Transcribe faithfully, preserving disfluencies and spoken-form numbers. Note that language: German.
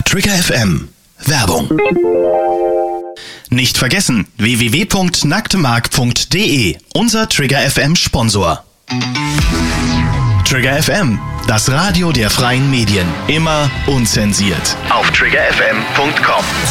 Trigger F M. Werbung. Nicht vergessen, w w w punkt nacktemark punkt d e, unser Trigger F M Sponsor. Trigger F M, das Radio der freien Medien. Immer unzensiert. Auf trigger f m punkt com.